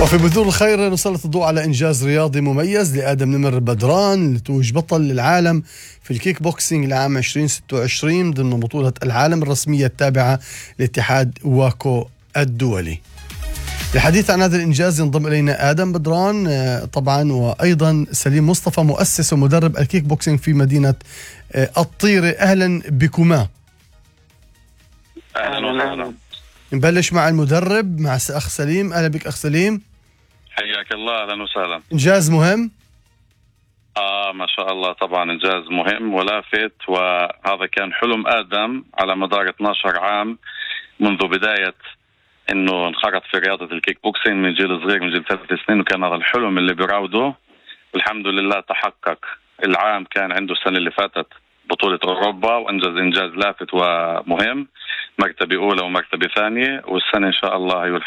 وفي بذور الخير نسلط الضوء على إنجاز رياضي مميز لآدم نمر بدران اللي توج بطل العالم في الكيك بوكسينج لعام 2026 ضمن بطولة العالم الرسمية التابعة لاتحاد واكو الدولي. للحديث عن هذا الإنجاز ينضم إلينا آدم بدران طبعا، وأيضا سليم مصطفى مؤسس ومدرب الكيك بوكسينج في مدينة الطيرة. أهلا بكما. أهلا وسهلا. نبلش مع المدرب مع أخ سليم. أهلا بك أخ سليم. حياك الله. أهلا وسهلا. إنجاز مهم. ما شاء الله، طبعا إنجاز مهم ولافت، وهذا كان حلم آدم على مدار 12 عام منذ بداية إنه انخرط في رياضة الكيك بوكسينج من جيل صغير، من جيل 3 سنين، وكان هذا الحلم اللي بيراوده والحمد لله تحقق. العام كان عنده السنة اللي فاتت بطولة أوروبا وأنجز إنجاز لافت ومهم، مرتبة أولى ومرتبة ثانية، والسنة إن شاء الله